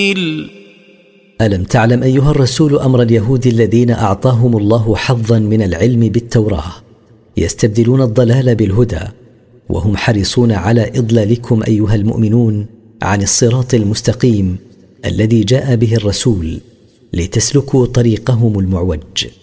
ألم تعلم أيها الرسول أمر اليهود الذين أعطاهم الله حظا من العلم بالتوراة يستبدلون الضلال بالهدى، وهم حريصون على إضلالكم أيها المؤمنون عن الصراط المستقيم الذي جاء به الرسول لتسلكوا طريقهم المعوج.